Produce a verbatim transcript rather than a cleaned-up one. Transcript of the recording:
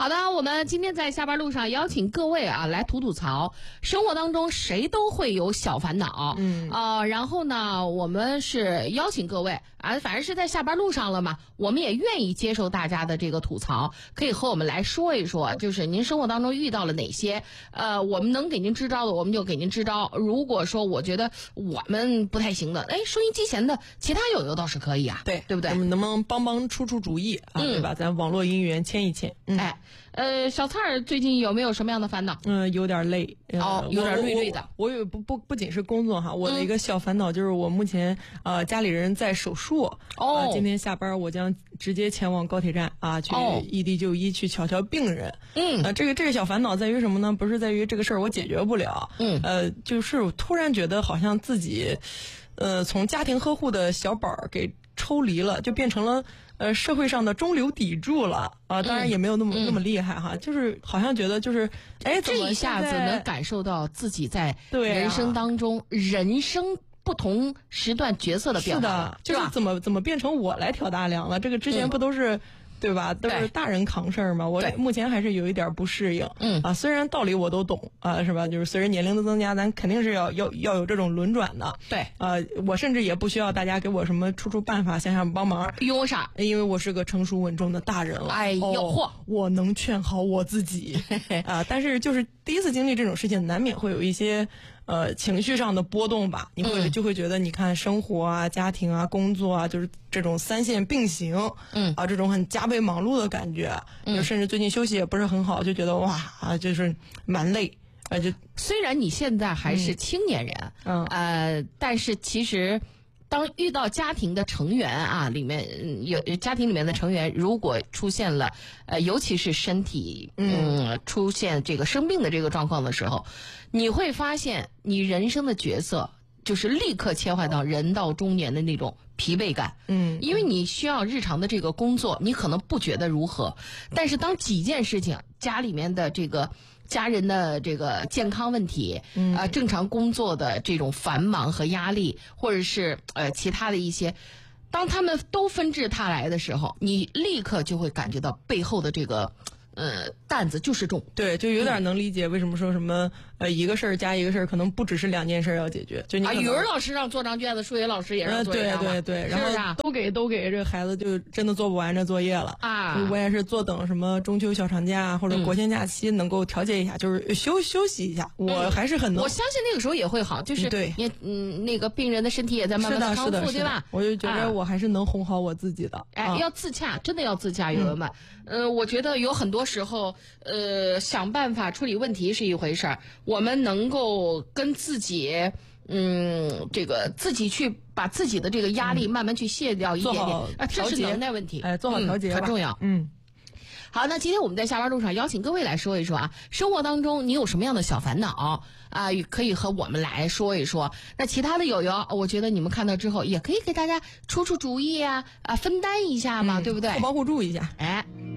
好的，我们今天在下班路上邀请各位啊来吐吐槽。生活当中谁都会有小烦恼，嗯啊、呃，然后呢，我们是邀请各位啊，反正是在下班路上了嘛，我们也愿意接受大家的这个吐槽，可以和我们来说一说，就是您生活当中遇到了哪些呃，我们能给您支招的，我们就给您支招。如果说我觉得我们不太行的，哎，收音机前的其他友友倒是可以啊， 对对不对？ 我们能不能帮帮出出主意啊？ 嗯、 对吧？咱网络姻缘牵一牵。嗯、 哎，呃，小蔡儿最近有没有什么样的烦恼？ 嗯、呃，有点累。 哦，有点累累的。 我有不不不仅是工作哈，我的一个小烦恼就是我目前呃家里人在手术。 哦、 呃，今天下班我将直接前往高铁站啊，去异地就医去瞧瞧病人。 嗯， 呃，这个这个小烦恼在于什么呢？不是在于这个事儿我解决不了。 嗯， 呃，就是我突然觉得好像自己，呃，从家庭呵护的小宝给抽离了，就变成了呃社会上的中流砥柱了啊、呃！当然也没有那么、嗯、那么厉害哈，就是好像觉得就是哎， 这一下子能感受到自己在人生当中、啊、人生不同时段角色的表达。 是的，就是怎么怎么变成我来挑大梁了？这个之前不都是、嗯、对吧？都是大人扛事儿嘛。我目前还是有一点不适应。嗯啊，虽然道理我都懂啊，是吧？就是随着年龄的增加，咱肯定是要要要有这种轮转的。 对， 呃，我甚至也不需要大家给我什么出出办法，想想帮忙。 用啥？ 因为我是个成熟稳重的大人了。 哎呦嚯、哦， 我能劝好我自己啊！但是就是第一次经历这种事情，难免会有一些呃情绪上的波动吧。你会、嗯、就会觉得，你看生活啊、家庭啊、工作啊，就是这种三线并行。嗯啊，这种很加倍忙碌的感觉。嗯，就甚至最近休息也不是很好，就觉得哇啊，就是蛮累。啊，就虽然你现在还是青年人，嗯呃，但是其实。当遇到家庭的成员啊，里面有家庭里面的成员，如果出现了呃，尤其是身体嗯出现这个生病的这个状况的时候，你会发现你人生的角色就是立刻切换到人到中年的那种疲惫感。嗯，因为你需要日常的这个工作，你可能不觉得如何，但是当几件事情家里面的这个。家人的这个健康问题，嗯，啊、呃，正常工作的这种繁忙和压力，或者是呃其他的一些，当他们都纷至沓来的时候，你立刻就会感觉到背后的这个呃担子就是重。 对，就有点能理解为什么说什么、嗯、呃一个事儿加一个事儿，可能不只是两件事要解决。就你啊，语文老师让做张卷子，数学老师也让做一张、 呃、对对对，然后都给都给这个孩子就真的做不完这作业了啊！我也是坐等什么中秋小长假或者国庆假期能够调节一下，嗯、就是休休息一下。我还是很能， 我相信那个时候也会好，就是对， 也嗯那个病人的身体也在慢慢的康复，对吧？ 我就觉得我还是能哄好我自己的。啊、 哎，要自洽，真的要自洽，友人们。嗯、呃，我觉得有很多时候，呃，想办法处理问题是一回事儿，我们能够跟自己，嗯，这个自己去把自己的这个压力慢慢去卸掉一点点，啊、嗯，这是能耐问题， 哎，做好调节、 嗯、很重要， 嗯。 好，那今天我们在下班路上邀请各位来说一说啊，生活当中你有什么样的小烦恼啊，可以和我们来说一说。那其他的友友，我觉得你们看到之后也可以给大家出出主意啊，啊，分担一下嘛，嗯、对不对？ 互帮互助一下， 哎。